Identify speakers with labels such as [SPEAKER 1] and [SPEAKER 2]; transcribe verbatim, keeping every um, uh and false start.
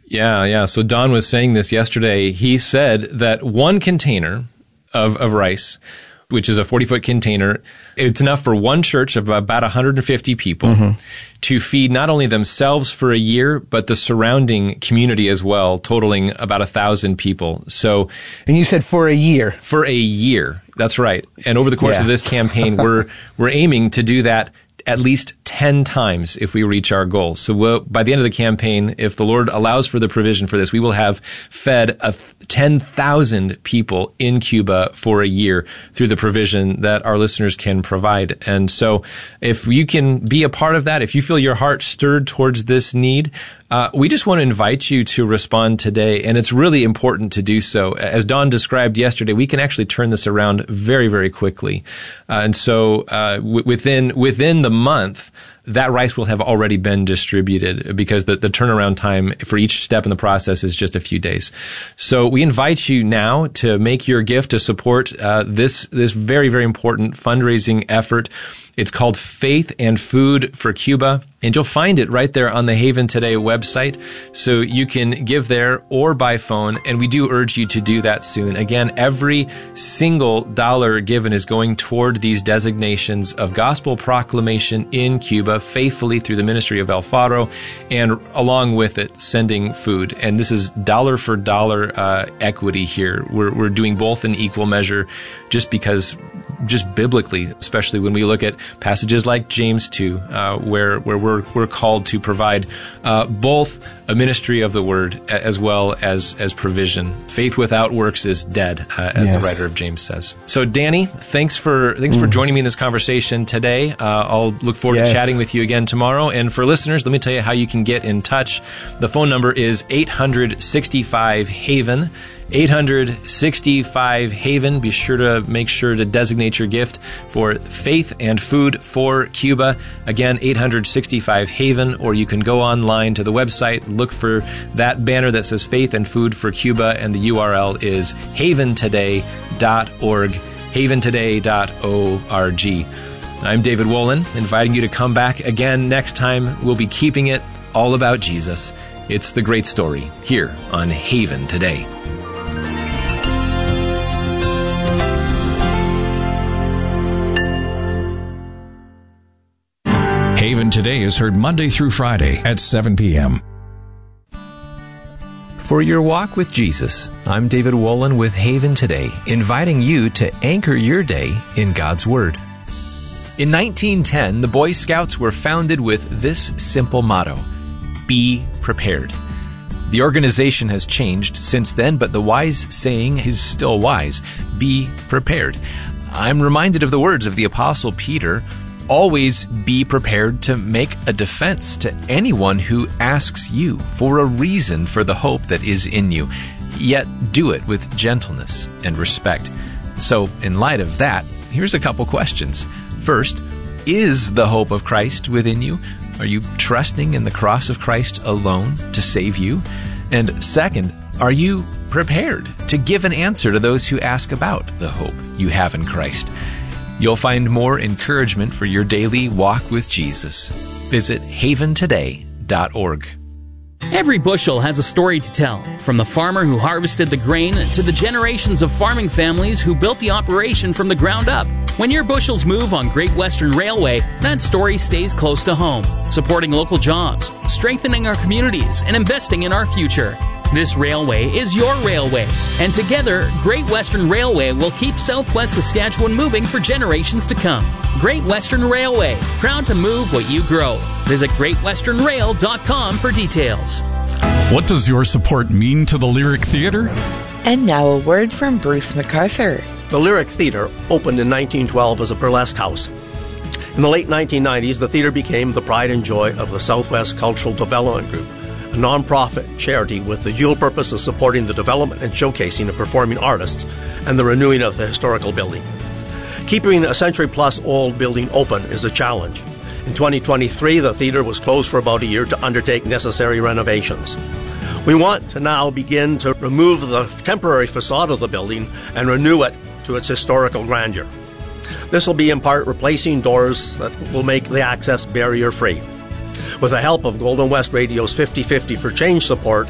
[SPEAKER 1] Yeah, yeah. So Don was saying this yesterday. He said that one container of, of rice, which is a forty-foot container, it's enough for one church of about one hundred fifty people mm-hmm. to feed not only themselves for a year, but the surrounding community as well, totaling about one thousand people. So,
[SPEAKER 2] and you said for a year.
[SPEAKER 1] For a year. That's right. And over the course yeah. of this campaign, we're we're aiming to do that at least ten times if we reach our goals. So we'll, by the end of the campaign, if the Lord allows for the provision for this, we will have fed a ten thousand people in Cuba for a year through the provision that our listeners can provide. And so if you can be a part of that, if you feel your heart stirred towards this need, Uh, we just want to invite you to respond today, and it's really important to do so. As Don described yesterday, we can actually turn this around very, very quickly. Uh, and so uh, w- within within the month, that rice will have already been distributed because the, the turnaround time for each step in the process is just a few days. So we invite you now to make your gift to support uh, this this very, very important fundraising effort. It's called Faith and Food for Cuba, and you'll find it right there on the Haven Today website. So you can give there or by phone, and we do urge you to do that soon. Again, every single dollar given is going toward these designations of gospel proclamation in Cuba, faithfully through the ministry of El Faro, and along with it, sending food. And this is dollar for dollar uh, equity here. We're, we're doing both in equal measure just because, just biblically, especially when we look at passages like James two, uh, where where we're we're called to provide uh, both a ministry of the word as well as as provision. Faith without works is dead, uh, as yes. the writer of James says. So, Danny, thanks for thanks mm. for joining me in this conversation today. Uh, I'll look forward yes. to chatting with you again tomorrow. And for listeners, let me tell you how you can get in touch. The phone number is eight hundred sixty-five Haven. eight hundred sixty-five Haven. Be sure to make sure to designate your gift for Faith and Food for Cuba. Again, eight hundred sixty-five Haven, or you can go online to the website, look for that banner that says Faith and Food for Cuba, and the U R L is haven today dot org, haven today dot org. I'm David Wolin, inviting you to come back again next time. We'll be keeping it all about Jesus. It's the great story here on Haven Today.
[SPEAKER 3] Haven Today is heard Monday through Friday at seven p.m.
[SPEAKER 1] For your walk with Jesus, I'm David Wolin with Haven Today, inviting you to anchor your day in God's Word. In nineteen ten, the Boy Scouts were founded with this simple motto: be prepared. The organization has changed since then, but the wise saying is still wise: be prepared. I'm reminded of the words of the Apostle Peter: always be prepared to make a defense to anyone who asks you for a reason for the hope that is in you, yet do it with gentleness and respect. So, in light of that, here's a couple questions. First, is the hope of Christ within you? Are you trusting in the cross of Christ alone to save you? And second, are you prepared to give an answer to those who ask about the hope you have in Christ? You'll find more encouragement for your daily walk with Jesus. Visit haven today dot org.
[SPEAKER 4] Every bushel has a story to tell, from the farmer who harvested the grain to the generations of farming families who built the operation from the ground up. When your bushels move on Great Western Railway, that story stays close to home, supporting local jobs, strengthening our communities, and investing in our future. This railway is your railway, and together, Great Western Railway will keep Southwest Saskatchewan moving for generations to come. Great Western Railway, proud to move what you grow. Visit great western rail dot com for details.
[SPEAKER 3] What does your support mean to the Lyric Theatre?
[SPEAKER 5] And now a word from Bruce MacArthur.
[SPEAKER 6] The Lyric Theatre opened in nineteen twelve as a burlesque house. In the late nineteen nineties, the theatre became the pride and joy of the Southwest Cultural Development Group, a non-profit charity with the dual purpose of supporting the development and showcasing of performing artists and the renewing of the historical building. Keeping a century-plus old building open is a challenge. In twenty twenty-three, the theatre was closed for about a year to undertake necessary renovations. We want to now begin to remove the temporary facade of the building and renew it to its historical grandeur. This will be in part replacing doors that will make the access barrier-free. With the help of Golden West Radio's fifty fifty for Change support,